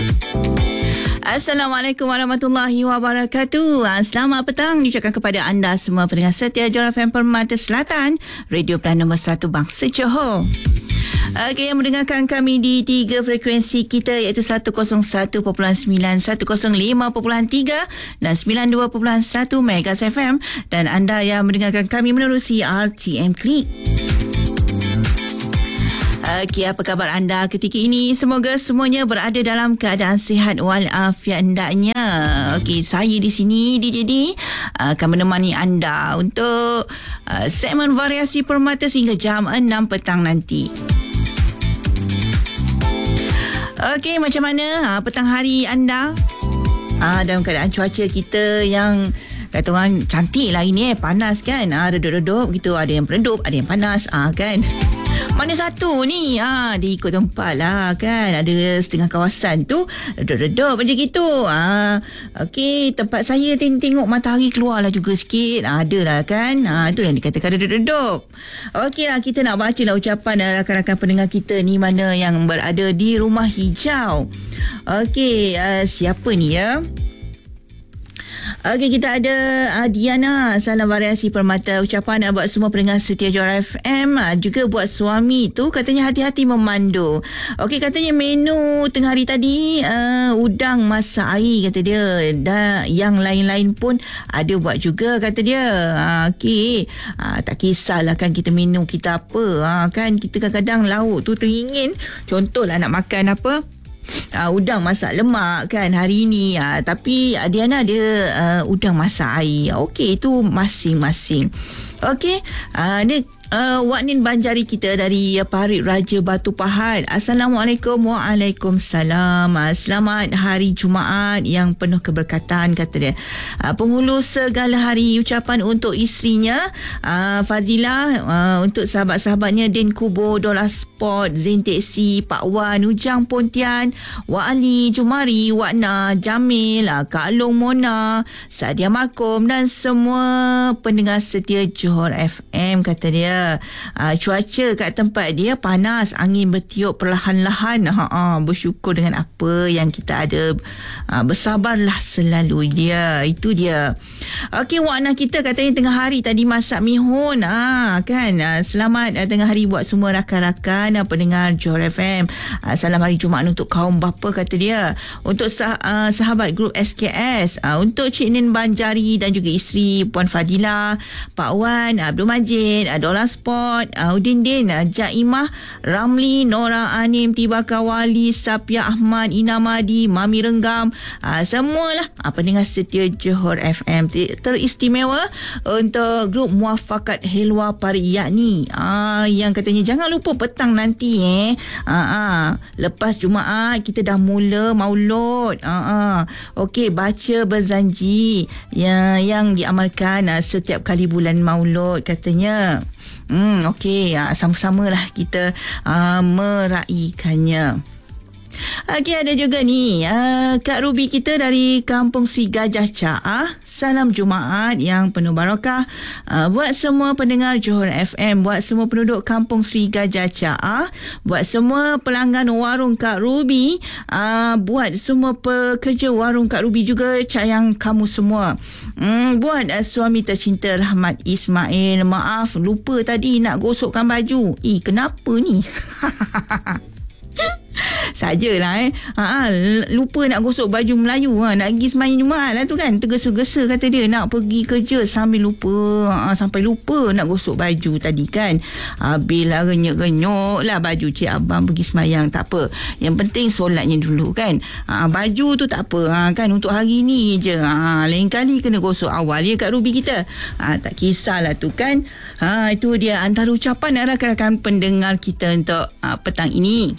Assalamualaikum warahmatullahi wabarakatuh. Selamat petang diucapkan kepada anda semua pendengar setia Johor FM Permata Selatan, radio pilihan nombor 1 bangsa Johor. Okey, yang mendengarkan kami di 3 frekuensi kita iaitu 101.9, 105.3 dan 92.1 MHz FM, dan anda yang mendengarkan kami menerusi RTM Klik. Okey, apa khabar anda ketika ini? Semoga semuanya berada dalam keadaan sihat walafiat hendaknya. Okey, saya di sini DJD akan menemani anda untuk segmen variasi permata sehingga jam 6 petang nanti. Okey, macam mana petang hari anda? Dalam keadaan cuaca kita yang kata orang cantik lah ini, panas kan? Redup-redup gitu, ada yang redup, ada yang panas kan? Mana satu ni? Dia ikut tempat lah kan. Ada setengah kawasan tu redup-redup macam gitu. Okey, tempat saya tengok matahari keluar lah juga sikit. Ada lah kan. Itu yang dikatakan redup-redup. Okey lah, kita nak baca lah ucapan rakan-rakan pendengar kita ni mana yang berada di rumah hijau. Okey, siapa ni ya? Okey, kita ada Diana. Salam variasi permata. Ucapan buat semua pendengar setia Johor FM, juga buat suami tu, katanya hati-hati memandu. Okey, katanya menu tengah hari tadi udang masak air kata dia. Dan yang lain-lain pun ada buat juga kata dia. Okey, tak kisahlah kan kita menu kita apa. Kan kita kadang-kadang lauk tu teringin. Contohlah nak makan apa, udang masak lemak kan hari ini, tapi Diana ada udang masak air. Okey, itu masing-masing. Okey, ni Waknin Banjari kita dari Parit Raja Batu Pahat. Assalamualaikum. Waalaikumsalam. Selamat hari Jumaat yang penuh keberkatan kata dia. Penghulu segala hari, ucapan untuk isterinya Fadilah, untuk sahabat-sahabatnya Din Kubo, Dola Sport, Zain Teksi, Pak Wan, Ujang Pontian, Wak Ali, Jumari, Wakna, Jamil, Kak Long, Mona, Sadia Markom dan semua pendengar setia Johor FM kata dia. Cuaca kat tempat dia panas, angin bertiup perlahan-lahan. Bersyukur dengan apa yang kita ada. Bersabarlah selalu dia. Itu dia. Okey, Wakna kita katanya tengah hari tadi masak mihun. Kan. Selamat tengah hari buat semua rakan-rakan pendengar Johor FM. Salam hari Jumaat untuk kaum bapa kata dia. Untuk sahabat grup SKS, untuk Cik Nin Banjari dan juga isteri Puan Fadilah, Pak Wan, Abdul Majid, Dola Sport, Udin Din, Jaimah, Ramli, Nora Anim, Tibaka Wali, Sapia Ahmad, Ina Madi, Mami Renggam, semualah pendengar setia Johor FM. Teristimewa untuk grup Muafakat Helwa Pariyak ni, yang katanya jangan lupa petang nanti lepas Jumaat kita dah mula maulud. Okey, baca berzanji yang diamalkan setiap kali bulan maulud katanya. Okey, sama-samalah kita meraikannya. Okey, ada juga ni Kak Ruby kita dari Kampung Sri Gajah Caah. Salam Jumaat yang penuh barakah buat semua pendengar Johor FM, buat semua penduduk Kampung Sri Gajah Caah, buat semua pelanggan warung Kak Ruby, buat semua pekerja warung Kak Ruby juga, sayang kamu semua. Buat suami tercinta Rahmat Ismail, maaf lupa tadi nak gosokkan baju. Kenapa ni? Sajalah lupa nak gosok baju Melayu, nak pergi sembahyang Jumaat lah tu kan, tergesa-gesa kata dia nak pergi kerja sampai lupa nak gosok baju tadi kan. Habislah renyuk-renyuk lah baju cik abang pergi sembahyang. Tak apa, yang penting solatnya dulu kan. Baju tu tak apa kan, untuk hari ni je. Lain kali kena gosok awal ya Kak Ruby kita. Tak kisahlah tu kan. Itu dia antara ucapan rakan-rakan pendengar kita untuk petang ini.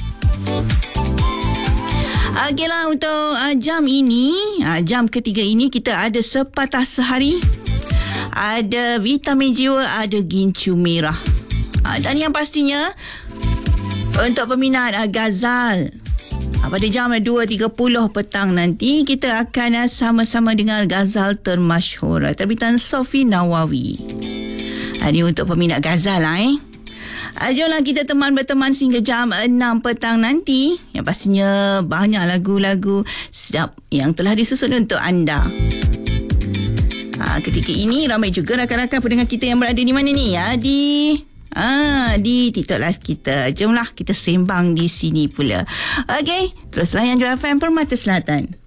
Okeylah, untuk jam ini, jam ketiga ini kita ada sepatah sehari, ada vitamin jiwa, ada gincu merah, dan yang pastinya untuk peminat Ghazal, pada jam 2.30 petang nanti kita akan sama-sama dengar Ghazal termasyhur terbitan Sofi Nawawi. Ini untuk peminat Ghazal Jomlah kita berteman sehingga jam 6 petang nanti. Yang pastinya banyak lagu-lagu sedap yang telah disusun untuk anda. Ketika ini ramai juga rakan-rakan pendengar kita yang berada di mana ni ya? Di TikTok live kita. Jomlah kita sembang di sini pula. Okey, terus layan Joy FM Permata Selatan.